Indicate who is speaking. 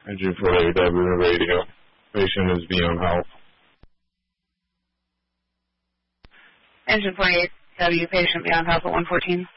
Speaker 1: Engine 48W radio. Patient is beyond health.
Speaker 2: Engine 48W, patient beyond health at 114.